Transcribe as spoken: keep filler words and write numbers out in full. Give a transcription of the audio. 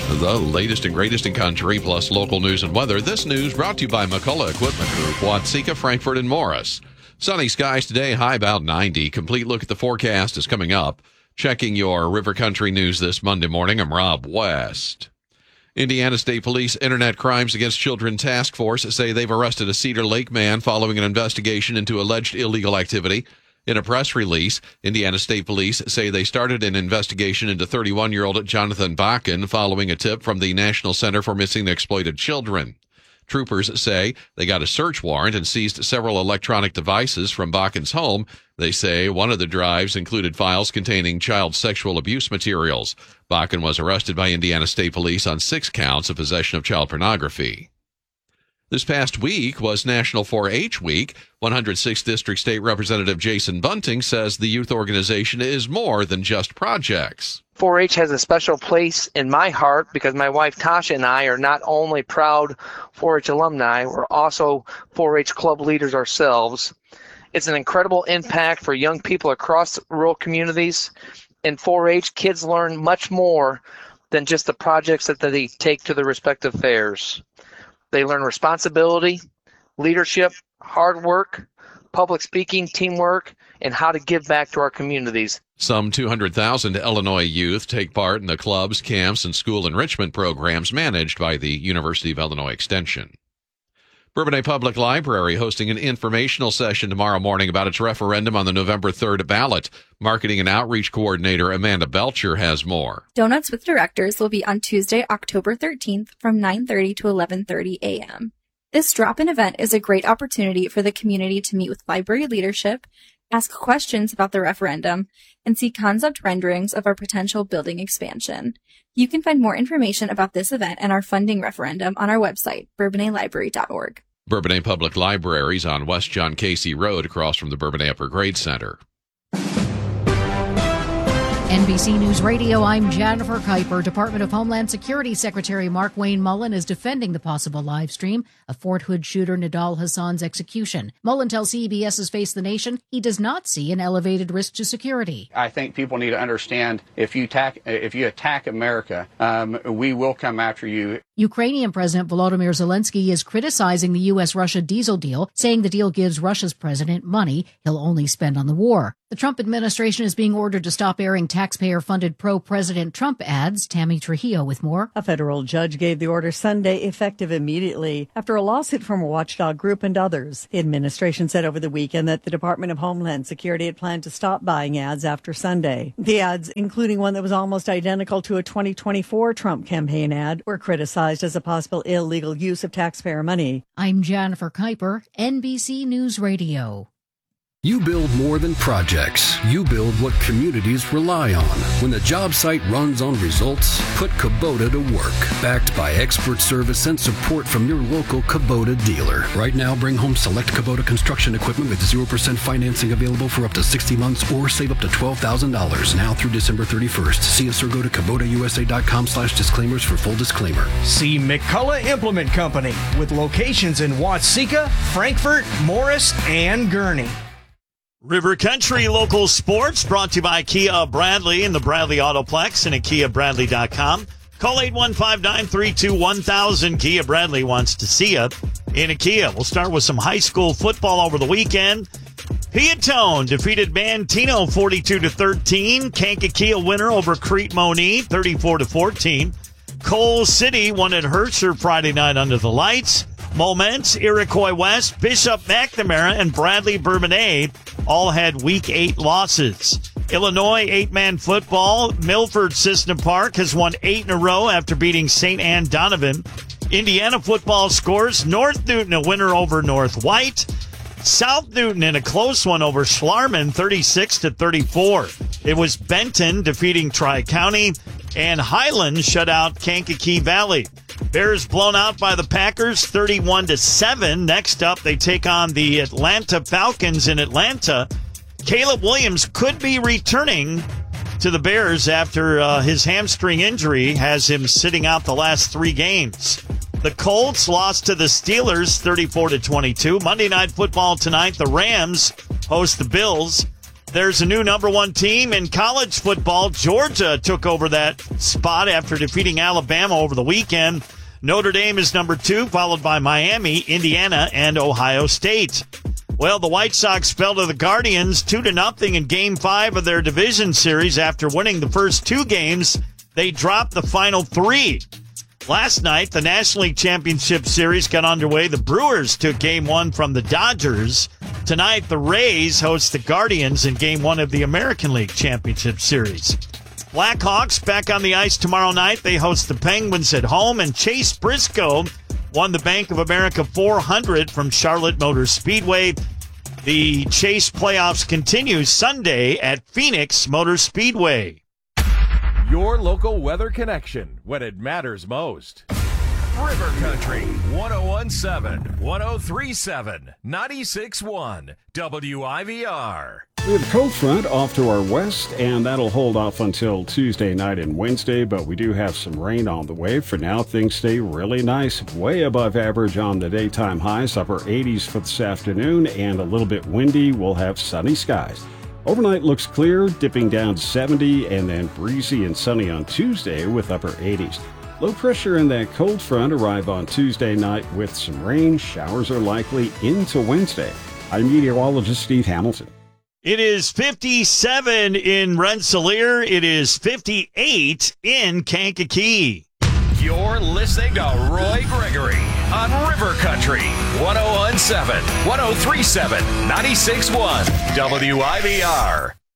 The latest and greatest in country, plus local news and weather. This news brought to you by McCullough Equipment Group, Watseka, Frankfort, and Morris. Sunny skies today, high about ninety. Complete look at the forecast is coming up. Checking your River Country news this Monday morning, I'm Rob West. Indiana State Police Internet Crimes Against Children Task Force say they've arrested a Cedar Lake man following an investigation into alleged illegal activity. In a press release, Indiana State Police say they started an investigation into thirty-one-year-old Jonathan Bakken following a tip from the National Center for Missing and Exploited Children. Troopers say they got a search warrant and seized several electronic devices from Bakken's home. They say one of the drives included files containing child sexual abuse materials. Bakken was arrested by Indiana State Police on six counts of possession of child pornography. This past week was National four H Week. one hundred sixth District State Representative Jason Bunting says the youth organization is more than just projects. four H has a special place in my heart because my wife Tasha and I are not only proud four H alumni, we're also four H club leaders ourselves. It's an incredible impact for young people across rural communities. In four H, kids learn much more than just the projects that they take to their respective fairs. They learn responsibility, leadership, hard work, public speaking, teamwork, and how to give back to our communities. Some two hundred thousand Illinois youth take part in the clubs, camps, and school enrichment programs managed by the University of Illinois Extension. Bourbonnais Public Library hosting an informational session tomorrow morning about its referendum on the November third ballot. Marketing and Outreach Coordinator Amanda Belcher has more. Donuts with Directors will be on Tuesday, October thirteenth from nine thirty to eleven thirty a.m. This drop-in event is a great opportunity for the community to meet with library leadership, ask questions about the referendum, and see concept renderings of our potential building expansion. You can find more information about this event and our funding referendum on our website, bourbonnais library dot org. Bourbonnais Public Libraries on West John Casey Road across from the Bourbonnais Upper Grade Center. N B C News Radio, I'm Jennifer Kuiper. Department of Homeland Security Secretary Mark Wayne Mullen is defending the possible live stream of Fort Hood shooter Nidal Hassan's execution. Mullen tells C B S's Face the Nation he does not see an elevated risk to security. I think people need to understand if you attack, if you attack America, um, we will come after you. Ukrainian President Volodymyr Zelensky is criticizing the U S Russia diesel deal, saying the deal gives Russia's president money he'll only spend on the war. The Trump administration is being ordered to stop airing taxpayer-funded pro-President Trump ads. Tammy Trujillo with more. A federal judge gave the order Sunday, effective immediately, after a lawsuit from a watchdog group and others. The administration said over the weekend that the Department of Homeland Security had planned to stop buying ads after Sunday. The ads, including one that was almost identical to a twenty twenty-four Trump campaign ad, were criticized as a possible illegal use of taxpayer money. I'm Jennifer Kuiper, N B C News Radio. You build more than projects. You build what communities rely on. When the job site runs on results, put Kubota to work. Backed by expert service and support from your local Kubota dealer. Right now, bring home select Kubota construction equipment with zero percent financing available for up to sixty months or save up to twelve thousand dollars now through December thirty-first. See us or go to Kubota U S A dot com slash disclaimers for full disclaimer. See McCullough Implement Company with locations in Watseka, Frankfort, Morris, and Gurnee. River Country Local Sports brought to you by Kia Bradley and the Bradley Autoplex and at kia bradley dot com. Call eight one five, nine three two, one thousand. Kia Bradley wants to see you in a Kia. We'll start with some high school football over the weekend. Piatone defeated Mantino forty-two to thirteen. Kankakee winner over Crete Monee thirty-four to fourteen. Coal City won at Herscher Friday night under the lights. Moments, Iroquois West, Bishop McNamara, and Bradley Bourbonnais all had week eight losses. Illinois eight-man football. Milford Cissna Park has won eight in a row after beating Saint Anne Donovan. Indiana football scores. North Newton a winner over North White. South Newton in a close one over Schlarman, thirty-six to thirty-four. It was Benton defeating Tri-County, and Highland shut out Kankakee Valley. Bears blown out by the Packers, thirty-one to seven. Next up, they take on the Atlanta Falcons in Atlanta. Caleb Williams could be returning to the Bears after uh, his hamstring injury has him sitting out the last three games. The Colts lost to the Steelers, thirty-four to twenty-two. Monday Night Football tonight, the Rams host the Bills. There's a new number one team in college football. Georgia took over that spot after defeating Alabama over the weekend. Notre Dame is number two, followed by Miami, Indiana, and Ohio State. Well, the White Sox fell to the Guardians two to nothing in Game five of their division series. After winning the first two games, they dropped the final three. Last night, the National League Championship Series got underway. The Brewers took Game one from the Dodgers. Tonight, the Rays host the Guardians in Game one of the American League Championship Series. Blackhawks back on the ice tomorrow night. They host the Penguins at home, and Chase Briscoe won the Bank of America four hundred from Charlotte Motor Speedway. The Chase playoffs continue Sunday at Phoenix Motor Speedway. Your local weather connection when it matters most. River Country, one oh one point seven, one oh three point seven, ninety-six point one, W I V R. We have a cold front off to our west, and that'll hold off until Tuesday night and Wednesday, but we do have some rain on the way. For now, things stay really nice, way above average on the daytime highs, upper eighties for this afternoon, and a little bit windy. We'll have sunny skies. Overnight looks clear, dipping down to seventy, and then breezy and sunny on Tuesday with upper eighties. Low pressure and that cold front arrive on Tuesday night with some rain. Showers are likely into Wednesday. I'm meteorologist Steve Hamilton. It is fifty-seven in Rensselaer. It is fifty-eight in Kankakee. You're listening to Roy Gregory on River Country, one oh one point seven, one oh three point seven, ninety-six point one, W I V R.